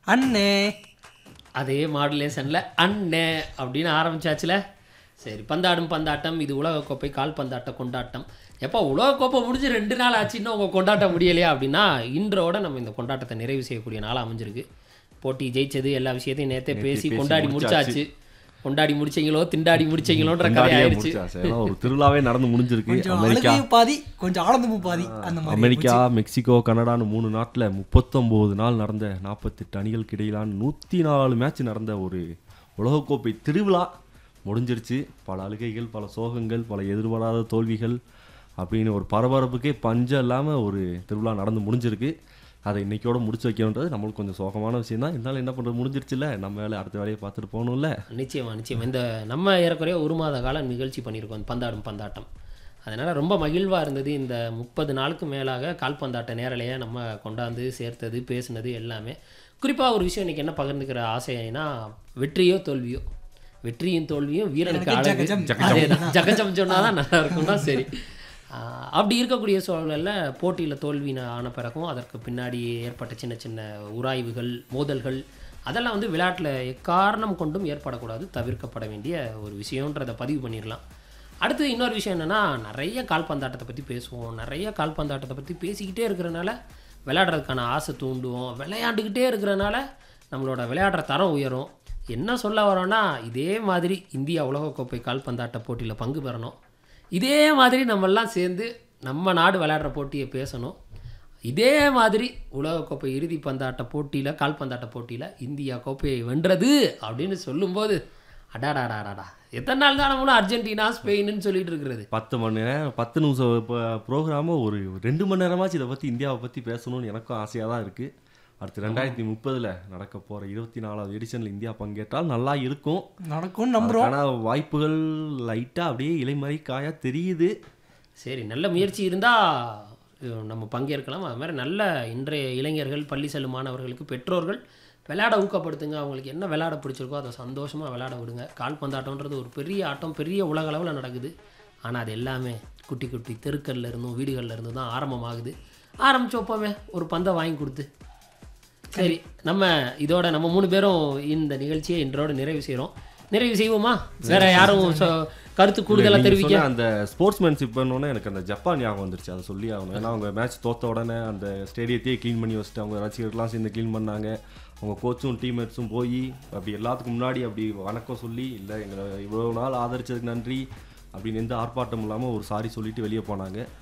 அண்ணே அதே மாடுலேஷனில் அண்ணே அப்படின்னு ஆரம்பிச்சாச்சுல. சரி, பந்தாடும் பந்தாட்டம், இது உலகக்கோப்பை கால்பந்தாட்ட கொண்டாட்டம். எப்போ உலகக்கோப்பை முடிஞ்சு 2 நாள் ஆச்சு, இன்னும் உங்கள் கொண்டாட்டம் முடியலையா அப்படின்னா, இன்றோட நம்ம இந்த கொண்டாட்டத்தை நிறைவு செய்யக்கூடிய நாளாக அமைஞ்சிருக்கு. போட்டி ஜெயிச்சது எல்லா விஷயத்தையும் நேற்றே பேசி கொண்டாடி முடிச்சாச்சு. கொண்டாடி முடிச்சீங்களோ திண்டாடி முடிச்சீங்களோன்ற கதை ஆயிடுச்சு. ஒரு திருவிழாவே நடந்து முடிஞ்சிருக்கு. அமெரிக்கா பாதி கொஞ்சம் ஆனந்தமும் பாதி. அந்த மாதிரி அமெரிக்கா, மெக்சிகோ, கனடான்னு 3 நாட்டில் 39 நாள் நடந்த 48 அணிகளுக்கு இடையிலான 104 மேட்ச் நடந்த ஒரு உலகக்கோப்பை திருவிழா முடிஞ்சிருச்சு. பல அழுகைகள், பல சோகங்கள், பல எதிர்பாராத தோல்விகள் அப்படின்னு ஒரு பரபரப்புக்கே பஞ்சம் இல்லாமல் ஒரு திருவிழா நடந்து முடிஞ்சிருக்கு. அதை இன்னைக்கோட முடிச்சு வைக்கணுன்றது நம்மளுக்கு கொஞ்சம் சோகமான விஷயம் தான். இருந்தாலும் என்ன பண்ணுறது, முடிஞ்சிருச்சுல, நம்ம வேலை அடுத்த வேலையை பார்த்துட்டு போகணும்ல. நிச்சயமாக நிச்சயமாக. இந்த நம்ம ஏறக்குறைய 1 மாத கால நிகழ்ச்சி பண்ணியிருக்கோம் பந்தாடும் பந்தாட்டம். அதனால் ரொம்ப மகிழ்வாக இருந்தது. இந்த 30 நாளுக்கு மேலாக கால்பந்தாட்ட நேரலையை நம்ம கொண்டாந்து சேர்த்தது, பேசுனது எல்லாமே. குறிப்பாக ஒரு விஷயம் இன்றைக்கி என்ன பகிர்ந்துக்கிற ஆசைனா, வெற்றியோ தோல்வியோ, வெற்றியும் தோல்வியும் வீரனுக்கு அழகு. ஜகஜம் சொன்னால் தான் நல்லா இருக்கும்னா சரி. அப்படி இருக்கக்கூடிய சூழலில் போட்டியில் தோல்வி ஆன பிறகும் அதற்கு பின்னாடி ஏற்பட்ட சின்ன சின்ன உராய்வுகள், மோதல்கள், அதெல்லாம் வந்து விளையாட்டில் எக்காரணம் கொண்டும் ஏற்படக்கூடாது, தவிர்க்கப்பட வேண்டிய ஒரு விஷயன்றதை பதிவு பண்ணிடலாம். அடுத்து இன்னொரு விஷயம் என்னென்னா, நிறைய கால்பந்தாட்டத்தை பற்றி பேசுவோம். நிறைய கால்பந்தாட்டத்தை பற்றி பேசிக்கிட்டே இருக்கிறனால விளையாடுறதுக்கான ஆசை தூண்டுவோம். விளையாண்டுக்கிட்டே இருக்கிறனால நம்மளோட விளையாடுற தரம் உயரும். என்ன சொல்ல வரோன்னா, இதே மாதிரி இந்தியா உலகக்கோப்பை கால்பந்தாட்ட போட்டியில் பங்கு பெறணும். இதே மாதிரி நம்மெல்லாம் சேர்ந்து நம்ம நாடு விளையாடுற போட்டியை பேசணும். இதே மாதிரி உலகக்கோப்பை இறுதி பந்தாட்ட போட்டியில், கால்பந்தாட்ட போட்டியில் இந்தியா கோப்பையை வென்றது அப்படின்னு சொல்லும்போது அடாடாடாடா, எத்தனை நாள் தான் நம்மளும் அர்ஜென்டினா, ஸ்பெயின்னு சொல்லிட்டு இருக்கிறது. 10 மணி நேரம் 10 நிமிஷம் ப்ரோக்ராமு ஒரு 2 மணி நேரமாச்சு இதை பற்றி, இந்தியாவை பற்றி பேசணும்னு எனக்கும் ஆசையாக தான் இருக்குது. அடுத்து 2030 நடக்க போகிற 24வது எடிஷனில் இந்தியா பங்கேற்றால் நல்லா இருக்கும், நடக்கும் நம்புறோம். ஆனால் வாய்ப்புகள் லைட்டாக அப்படியே இலைமறை காயாக தெரியுது. சரி, நல்ல முயற்சி இருந்தால் நம்ம பங்கேற்கலாம். அது மாதிரி நல்ல இன்றைய இளைஞர்கள், பள்ளி செல்லும் மாணவர்களுக்கு பெற்றோர்கள் விளையாட ஊக்கப்படுத்துங்க. அவங்களுக்கு என்ன விளையாட பிடிச்சிருக்கோ அதை சந்தோஷமாக விளையாட விடுங்க. கால்பந்தாட்டம்ன்றது ஒரு பெரிய ஆட்டம், பெரிய உலக அளவில் நடக்குது. ஆனால் அது எல்லாமே குட்டி குட்டி தெருக்கல்ல இருந்தும் வீடுகளில் இருந்தும் தான் ஆரம்பமாகுது. ஆரம்பிச்சோப்போமே ஒரு பந்தை வாங்கி கொடுத்து. சரி, நம்ம இதோட நம்ம 3 பேரும் இந்த நிகழ்ச்சியை இன்றோடு நிறைவு செய்கிறோம். நிறைவு செய்வோமா? வேற யாரும் கருத்து கூடுதலாக தெரிவிக்க? அந்த ஸ்போர்ட்ஸ்மேன்ஷிப் பண்ணோன்னே எனக்கு அந்த ஜப்பான் ஞாபகம் வந்துருச்சு. அதை சொல்லி ஆகணும். ஏன்னா அவங்க மேட்ச் தோற்ற உடனே அந்த ஸ்டேடியத்தையே க்ளீன் பண்ணி வச்சுட்டு அவங்க ரசிகர்கள்லாம் சேர்ந்து க்ளீன் பண்ணாங்க. அவங்க கோச்சும் டீம்மேட்ஸும் போய் அப்படி எல்லாத்துக்கும் முன்னாடி அப்படி வணக்கம் சொல்லி, இல்லை எங்களை இவ்வளோ நாள் ஆதரிச்சதுக்கு நன்றி அப்படின்னு எந்த ஆர்ப்பாட்டம் இல்லாமல் ஒரு சாரி சொல்லிட்டு வெளியே போனாங்க.